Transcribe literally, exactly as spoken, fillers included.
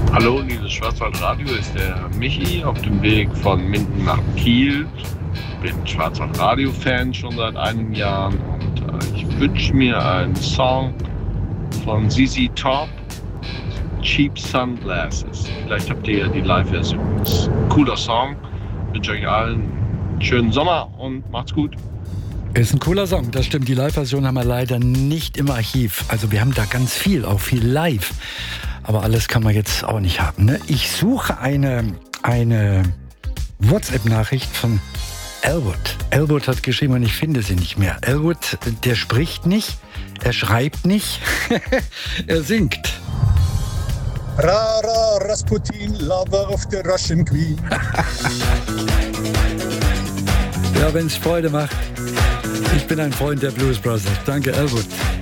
Hallo, liebes Schwarzwaldradio, ist der Michi auf dem Weg von Minden nach Kiel. Bin Schwarzwaldradio-Fan schon seit einigen Jahren und äh, ich wünsche mir einen Song von Z Z Top, Cheap Sunglasses. Vielleicht habt ihr ja die Live-Version. Ist ein cooler Song. Ich wünsche euch allen einen schönen Sommer und macht's gut. Ist ein cooler Song, das stimmt. Die Live-Version haben wir leider nicht im Archiv. Also wir haben da ganz viel, auch viel live. Aber alles kann man jetzt auch nicht haben. Ne? Ich suche eine, eine WhatsApp-Nachricht von Elwood. Elwood hat geschrieben und ich finde sie nicht mehr. Elwood, der spricht nicht, er schreibt nicht, er singt. Rara Rasputin, lover of the Russian Queen. Ja, wenn es Freude macht. Ich bin ein Freund der Blues Brothers. Danke, Elwood.